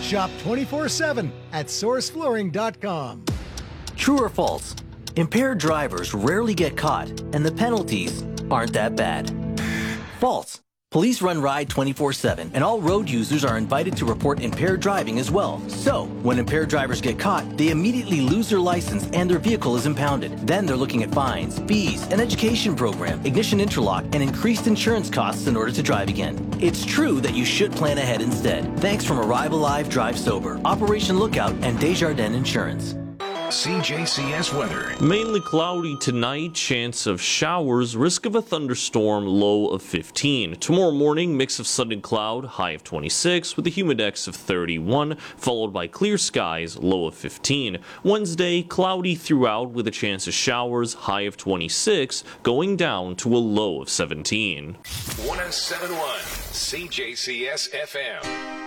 Shop 24/7 at sourceflooring.com. True or false? Impaired drivers rarely get caught, and the penalties aren't that bad. False. Police run Ride 24/7, and all road users are invited to report impaired driving as well. So, when impaired drivers get caught, they immediately lose their license and their vehicle is impounded. Then they're looking at fines, fees, an education program, ignition interlock, and increased insurance costs in order to drive again. It's true that you should plan ahead instead. Thanks from Arrive Alive, Drive Sober, Operation Lookout, and Desjardins Insurance. CJCS weather. Mainly cloudy tonight, chance of showers, risk of a thunderstorm, low of 15. Tomorrow morning, mix of sun and cloud, high of 26, with a humidex of 31, followed by clear skies, low of 15. Wednesday, cloudy throughout with a chance of showers, high of 26, going down to a low of 17. 107.1 CJCS FM.